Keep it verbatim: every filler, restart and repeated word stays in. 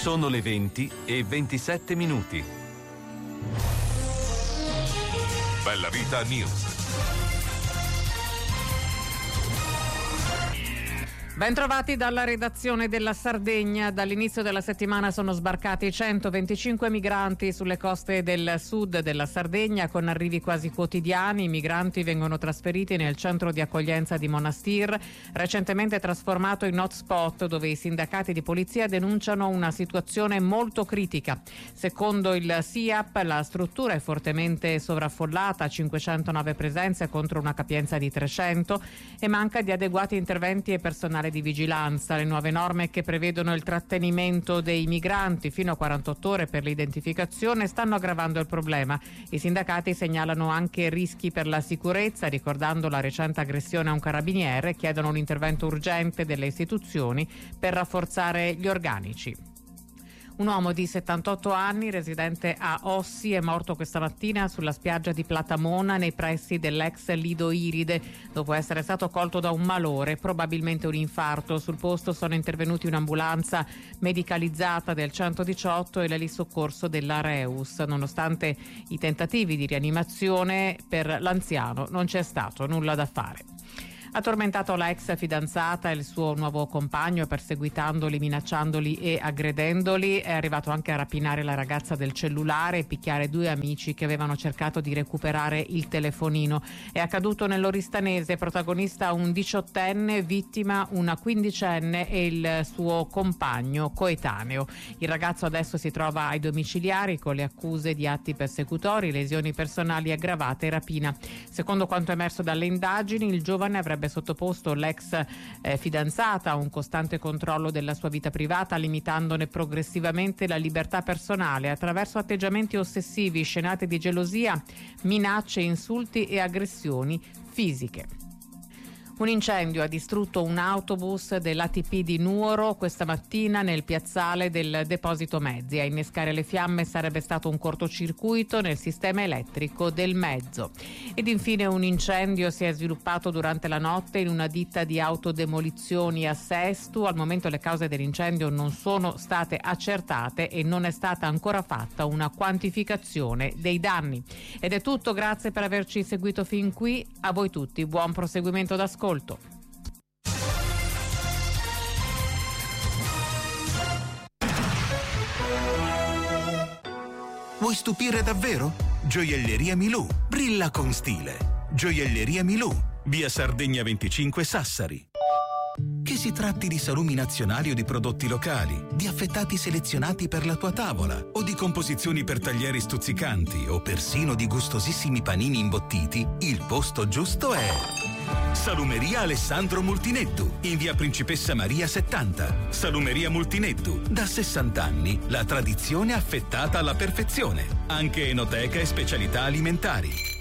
Sono le venti e ventisette minuti. Bella Vita News. Bentrovati dalla redazione della Sardegna. Dall'inizio della settimana sono sbarcati centoventicinque migranti sulle coste del sud della Sardegna, con arrivi quasi quotidiani. I migranti vengono trasferiti nel centro di accoglienza di Monastir, recentemente trasformato in hotspot, dove i sindacati di polizia denunciano una situazione molto critica. Secondo il S I A P, la struttura è fortemente sovraffollata, cinquecentonove presenze contro una capienza di trecento, e manca di adeguati interventi e personale di vigilanza. Le nuove norme che prevedono il trattenimento dei migranti fino a quarantotto ore per l'identificazione stanno aggravando il problema. I sindacati segnalano anche rischi per la sicurezza, ricordando la recente aggressione a un carabiniere, e chiedono un intervento urgente delle istituzioni per rafforzare gli organici. Un uomo di settantotto anni, residente a Ossi, è morto questa mattina sulla spiaggia di Platamona, nei pressi dell'ex Lido Iride, dopo essere stato colto da un malore, probabilmente un infarto. Sul posto sono intervenuti un'ambulanza medicalizzata del centodiciotto e l'elisoccorso della Reus. Nonostante i tentativi di rianimazione, per l'anziano non c'è stato nulla da fare. Ha tormentato la ex fidanzata e il suo nuovo compagno, perseguitandoli, minacciandoli e aggredendoli. È arrivato anche a rapinare la ragazza del cellulare e picchiare due amici che avevano cercato di recuperare il telefonino. È accaduto nell'Oristanese, protagonista un diciottenne, vittima una quindicenne e il suo compagno coetaneo. Il ragazzo adesso si trova ai domiciliari con le accuse di atti persecutori, lesioni personali aggravate e rapina. Secondo quanto emerso dalle indagini, il giovane avrebbe sottoposto l'ex eh, fidanzata a un costante controllo della sua vita privata, limitandone progressivamente la libertà personale attraverso atteggiamenti ossessivi, scenate di gelosia, minacce, insulti e aggressioni fisiche. Un incendio ha distrutto un autobus dell'A T P di Nuoro questa mattina nel piazzale del deposito mezzi. A innescare le fiamme sarebbe stato un cortocircuito nel sistema elettrico del mezzo. Ed infine un incendio si è sviluppato durante la notte in una ditta di autodemolizioni a Sesto. Al momento le cause dell'incendio non sono state accertate e non è stata ancora fatta una quantificazione dei danni. Ed è tutto, grazie per averci seguito fin qui. A voi tutti, buon proseguimento d'ascolto. Vuoi stupire davvero? Gioielleria Milù brilla con stile. Gioielleria Milù, via Sardegna venticinque, Sassari. Che si tratti di salumi nazionali o di prodotti locali, di affettati selezionati per la tua tavola o di composizioni per taglieri stuzzicanti o persino di gustosissimi panini imbottiti, il posto giusto è Salumeria Alessandro Multinettu, in via Principessa Maria settanta. Salumeria Multinettu, da sessanta anni, la tradizione affettata alla perfezione. Anche enoteca e specialità alimentari.